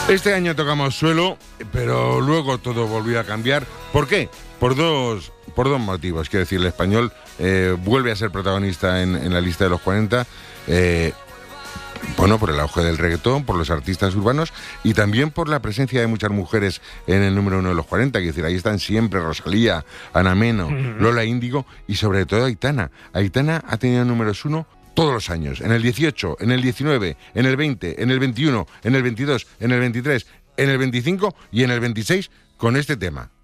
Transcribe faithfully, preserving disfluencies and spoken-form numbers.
Este año tocamos suelo, pero luego todo volvió a cambiar. ¿Por qué? Por dos, por dos motivos. Quiero decir, el español eh, vuelve a ser protagonista en, en la lista de los cuarenta. Eh, Bueno, por el auge del reggaetón, por los artistas urbanos y también por la presencia de muchas mujeres en el número uno de los cuarenta. Es decir, ahí están siempre Rosalía, Ana Meno, Lola Índigo y sobre todo Aitana. Aitana ha tenido números uno todos los años, en el dieciocho, en el diecinueve, en el veinte, en el veintiuno, en el veintidós, en el veintitrés, en el veinticinco y en el veintiséis con este tema.